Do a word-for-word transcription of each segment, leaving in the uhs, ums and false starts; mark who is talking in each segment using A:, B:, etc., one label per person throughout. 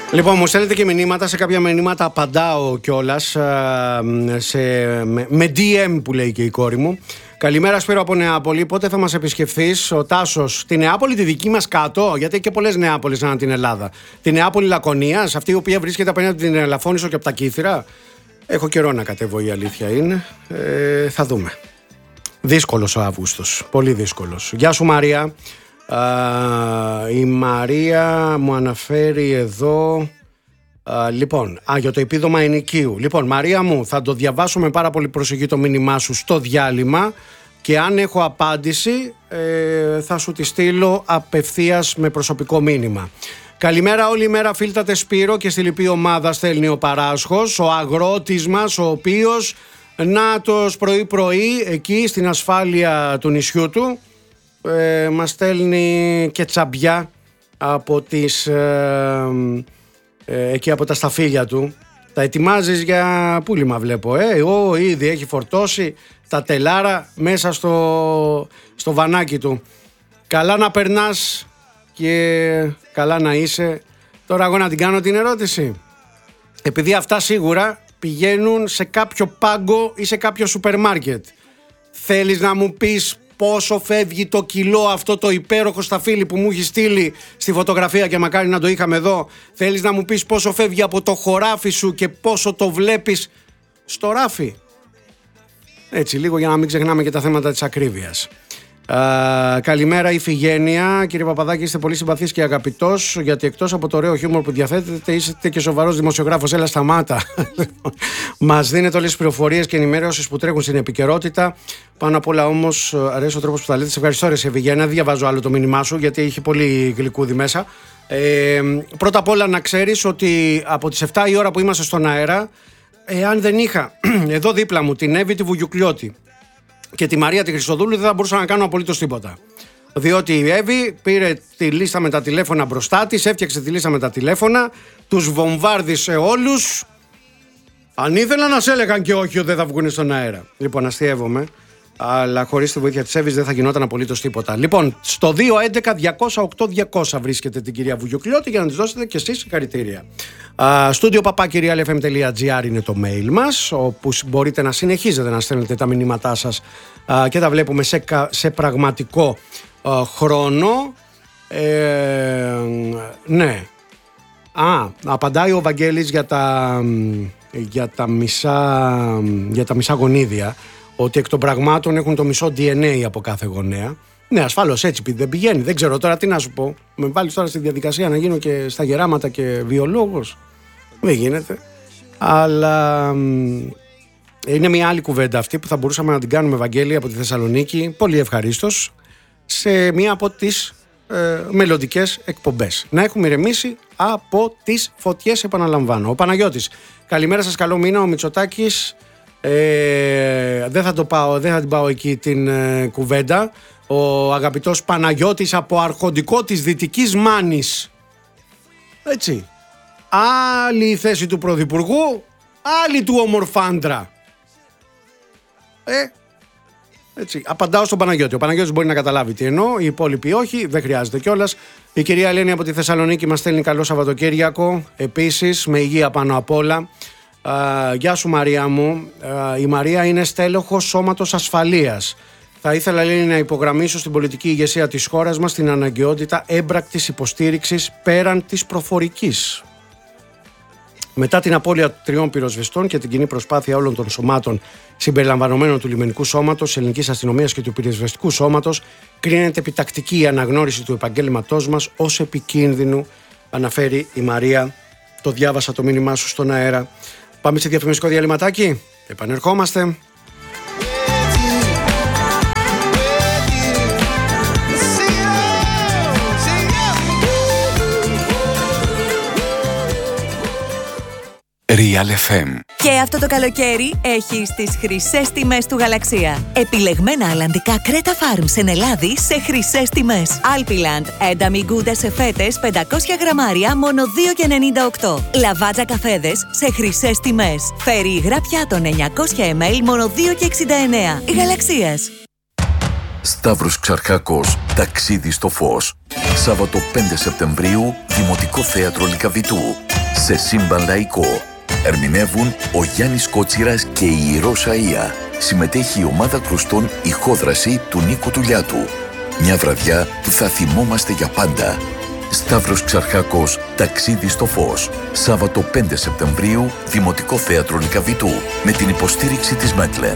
A: Λοιπόν, μου στέλνετε και μηνύματα. Σε κάποια μηνύματα απαντάω κιόλας σε, με, με ντι εμ που λέει και η κόρη μου. Καλημέρα, Σπύρο από Νεάπολη. Πότε θα μας επισκεφθείς? Ο Τάσος. Τη Νεάπολη, τη δική μας κάτω, γιατί έχει και πολλές Νεάπολεις ανά την Ελλάδα. Τη Νεάπολη Λακωνίας, αυτή η οποία βρίσκεται απέναντι από την Ελαφώνησο και από τα Κύθυρα. Έχω καιρό να κατέβω, η αλήθεια είναι. Ε, θα δούμε. Δύσκολος ο Αύγουστος. Πολύ δύσκολος. Γεια σου, Μαρία. Uh, η Μαρία μου αναφέρει εδώ uh, λοιπόν, α, για το επίδομα ενοικίου. Λοιπόν, Μαρία μου, θα το διαβάσω με πάρα πολύ προσοχή το μήνυμά σου στο διάλειμμα και αν έχω απάντηση ε, θα σου τη στείλω απευθείας με προσωπικό μήνυμα. Καλημέρα, όλη η μέρα φίλτατε Σπύρο και στη λοιπή ομάδα στέλνει ο Παράσχος, ο αγρότης μας, ο οποίος νάτος πρωί πρωί εκεί στην ασφάλεια του νησιού του Ε, μας στέλνει και τσαμπιά από τις ε, ε, εκεί από τα σταφύλια του. Τα ετοιμάζεις για πούλημα, βλέπω. Ε, ο, ήδη έχει φορτώσει τα τελάρα μέσα στο, στο βανάκι του. Καλά να περνάς και καλά να είσαι. Τώρα εγώ να την κάνω την ερώτηση. Επειδή αυτά σίγουρα πηγαίνουν σε κάποιο πάγκο ή σε κάποιο σούπερ μάρκετ, θέλεις να μου πεις πόσο φεύγει το κιλό αυτό το υπέροχο σταφύλι που μου έχει στείλει στη φωτογραφία και μακάρι να το είχαμε εδώ? Θέλεις να μου πεις πόσο φεύγει από το χωράφι σου και πόσο το βλέπεις στο ράφι? Έτσι λίγο για να μην ξεχνάμε και τα θέματα της ακρίβειας. Uh, καλημέρα, Ιφηγένεια. Κύριε Παπαδάκη, είστε πολύ συμπαθής και αγαπητός, γιατί εκτός από το ωραίο χιούμορ που διαθέτετε, είστε και σοβαρός δημοσιογράφος. Έλα, σταμάτα. Μας δίνετε όλες τις πληροφορίες και ενημέρωσες που τρέχουν στην επικαιρότητα. Πάνω απ' όλα όμως, αρέσει ο τρόπος που τα λέτε. Σε ευχαριστώ, ρε Ιφηγένεια. Δεν διαβάζω άλλο το μήνυμά σου, γιατί έχει πολύ γλυκούδι μέσα. Ε, πρώτα απ' όλα, να ξέρεις ότι από τις επτά η ώρα που είμαστε στον αέρα, εάν δεν είχα εδώ δίπλα μου την Εύη τη Βουγιουκλιώτη και τη Μαρία τη Χριστοδούλου, δεν θα μπορούσα να κάνω απολύτως τίποτα. Διότι η Εύη πήρε τη λίστα με τα τηλέφωνα μπροστά της, έφτιαξε τη λίστα με τα τηλέφωνα, τους βομβάρδισε όλους. Αν ήθελα να σε έλεγαν και όχι, δεν θα βγουν στον αέρα. Λοιπόν, αστειεύομαι, αλλά χωρίς τη βοήθεια της Εύης δεν θα γινόταν απολύτως τίποτα. Λοιπόν, στο δύο έντεκα διακόσια οκτώ διακόσια βρίσκεται την κυρία Βουγιουκλιώτη για να της δώσετε και εσείς συγχαρητήρια. Στούντιο παπά κυρια ελ εφ εμ τελεία τζι άρ είναι το mail μας, όπου μπορείτε να συνεχίζετε να στέλνετε τα μηνύματά σας α, και τα βλέπουμε σε, σε πραγματικό α, χρόνο. Ε, ναι. Α, απαντάει ο Βαγγέλης για τα, για τα, μισά, για τα μισά γονίδια, ότι εκ των πραγμάτων έχουν το μισό ντι εν έι από κάθε γονέα. Ναι, ασφαλώς έτσι δεν πηγαίνει. Δεν ξέρω τώρα τι να σου πω. Με βάλεις τώρα στη διαδικασία να γίνω και στα γεράματα και βιολόγος. Δεν γίνεται. Αλλά είναι μια άλλη κουβέντα αυτή που θα μπορούσαμε να την κάνουμε, Βαγγέλη, από τη Θεσσαλονίκη, πολύ ευχαρίστως, σε μια από τις ε, μελλοντικές εκπομπές. Να έχουμε ηρεμήσει από τις φωτιές, επαναλαμβάνω. Ο Παναγιώτης. Καλημέρα σας, καλό μήνα. Ο Μητσοτάκης. Ε, δεν θα το πάω, δεν θα την πάω εκεί την ε, κουβέντα. Ο αγαπητός Παναγιώτης από αρχοντικό της Δυτικής Μάνης. Έτσι. Άλλη η θέση του Πρωθυπουργού, άλλη του ομορφάντρα. Ε, έτσι. Απαντάω στον Παναγιώτη. Ο Παναγιώτης μπορεί να καταλάβει τι εννοώ, οι υπόλοιποι όχι, δεν χρειάζεται κιόλας. Η κυρία Ελένη από τη Θεσσαλονίκη μας στέλνει καλό Σαββατοκύριακο. Επίσης, με υγεία πάνω απ' όλα. Uh, γεια σου, Μαρία μου. Uh, η Μαρία είναι στέλεχος σώματος ασφαλείας. Θα ήθελα, λέει, να υπογραμμίσω στην πολιτική ηγεσία της χώρας μας την αναγκαιότητα έμπρακτης υποστήριξης πέραν της προφορικής. Μετά την απώλεια τριών πυροσβεστών και την κοινή προσπάθεια όλων των σωμάτων συμπεριλαμβανομένων του λιμενικού σώματος, της ελληνικής αστυνομίας και του πυροσβεστικού σώματος, κρίνεται επιτακτική η αναγνώριση του επαγγέλματός μας ως επικίνδυνου, αναφέρει η Μαρία. Το διάβασα το μήνυμά σου στον αέρα. Πάμε σε διαφημιστικό διαλυματάκι. Επανερχόμαστε.
B: Real εφ εμ.
C: Και αυτό το καλοκαίρι έχεις τις χρυσές τιμές του Γαλαξία. Επιλεγμένα αλλαντικά Κρέτα Farm σε Ελλάδη σε χρυσές τιμές. Alpiland, ένταμι γκούντα σε φέτες πεντακόσια γραμμάρια μόνο δύο και ενενήντα οκτώ. Λαβάτζα καφέδες σε χρυσές τιμές. Φέρι υγρά πιάτων εννιακόσια μιλιλίτρα μόνο δύο και εξήντα εννέα. Γαλαξίας.
B: Σταύρος Ξαρχάκος, ταξίδι στο φως. Σάββατο πέντε Σεπτεμβρίου, Δημοτικό Θέατρο Λυκαβητού. σε σύμπαν λαϊκό. Ερμηνεύουν ο Γιάννης Κότσιρας και η Ηρώ Σαΐα. Συμμετέχει η ομάδα κρουστών ηχόδραση του Νίκου Τουλιάτου. Μια βραδιά που θα θυμόμαστε για πάντα. Σταύρος Ξαρχάκος, ταξίδι στο φως. Σάββατο πέντε Σεπτεμβρίου, Δημοτικό Θέατρο Λυκαβητού, με την υποστήριξη της Μέτλεν.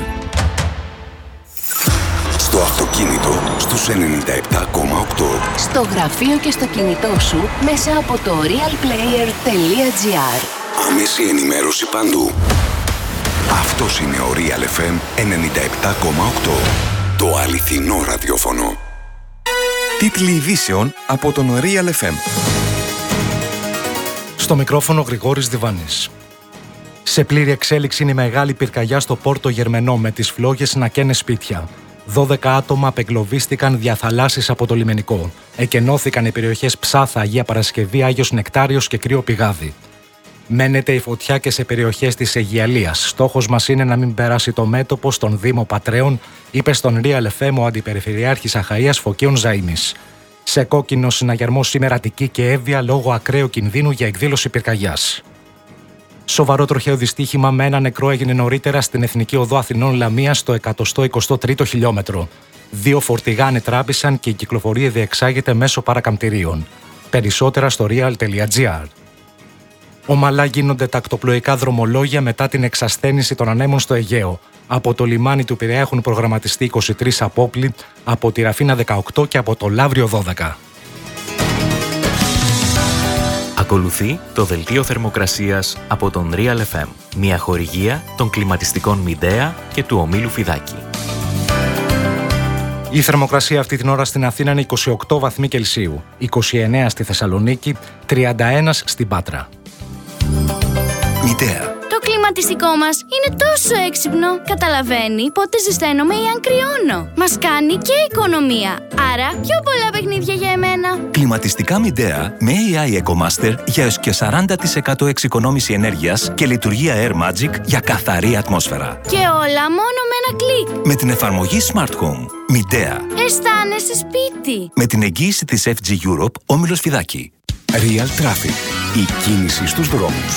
D: Στο αυτοκίνητο, στους ενενήντα επτά κόμμα οκτώ.
E: Στο γραφείο και στο κινητό σου, μέσα από το realplayer τελεία gr.
D: Άμεση ενημέρωση παντού. Αυτός είναι ο Real εφ εμ ενενήντα επτά κόμμα οκτώ. Το αληθινό ραδιόφωνο.
F: Τίτλοι ειδήσεων από τον Real εφ εμ.
G: Στο μικρόφωνο Γρηγόρης Διβάνης. Σε πλήρη εξέλιξη είναι η μεγάλη πυρκαγιά στο Πόρτο Γερμενό, με τις φλόγες να καίνε σπίτια. δώδεκα άτομα απεγκλωβίστηκαν διαθαλάσσης από το λιμενικό. Εκενώθηκαν οι περιοχές Ψάθα, Αγία Παρασκευή, Άγιος Νεκτάριος και Κρύο Πηγάδι. Μένεται η φωτιά και σε περιοχές της Αιγιαλίας. Στόχος μας είναι να μην περάσει το μέτωπο στον Δήμο Πατρέων, είπε στον Real εφ εμ ο Αντιπεριφερειάρχης Αχαΐας Φωκίων Ζαΐμης. Σε κόκκινο συναγερμό σήμερα Αττική και Εύβοια λόγω ακραίου κινδύνου για εκδήλωση πυρκαγιάς. Σοβαρό τροχαίο δυστύχημα με ένα νεκρό έγινε νωρίτερα στην Εθνική Οδό Αθηνών Λαμίας στο εκατόν εικοστό τρίτο χιλιόμετρο. Δύο φορτηγά ανετράπησαν και η κυκλοφορία διεξάγεται μέσω παρακαμπτηρίων. Περισσότερα στο real τελεία gr. Ομαλά γίνονται τα ακτοπλοϊκά δρομολόγια μετά την εξασθένιση των ανέμων στο Αιγαίο. Από το λιμάνι του Πειραιά έχουν προγραμματιστεί είκοσι τρεις απόπλοι, από τη Ραφίνα δεκαοκτώ και από το Λαύριο δώδεκα.
H: Ακολουθεί το δελτίο θερμοκρασίας από τον Real εφ εμ, μια χορηγία των κλιματιστικών Μιντέα και του ομίλου Φιδάκη.
G: Η θερμοκρασία αυτή την ώρα στην Αθήνα είναι είκοσι οκτώ βαθμοί Κελσίου, είκοσι εννέα στη Θεσσαλονίκη, τριάντα ένα στην Πάτρα.
D: Μιντέα.
I: Το κλιματιστικό μας είναι τόσο έξυπνο. Καταλαβαίνει πότε ζεσταίνομαι ή αν κρυώνω. Μας κάνει και οικονομία. Άρα πιο πολλά παιχνίδια για εμένα.
F: Κλιματιστικά Μιντέα με έι άι EcoMaster για έως και σαράντα τοις εκατό εξοικονόμηση ενέργειας και λειτουργία Air Magic για καθαρή ατμόσφαιρα.
I: Και όλα μόνο με ένα κλικ.
F: Με την εφαρμογή Smart Home. Μιντέα.
I: Αισθάνεσαι σπίτι.
F: Με την εγγύηση της εφ τζι Europe, όμιλος Φιδάκη.
D: Real Traffic. Η κίνηση στους δρόμους.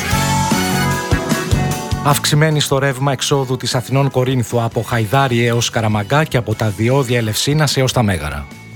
G: Αυξημένη στο ρεύμα εξόδου της Αθηνών Κορίνθου από Χαϊδάρι έως Καραμαγκά και από τα διόδια Ελευσίνας έως τα Μέγαρα.